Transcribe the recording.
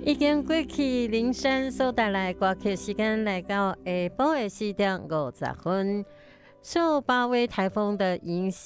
已经过去林山所带来歌曲时间来到下晡的4点50分。受八威台风的影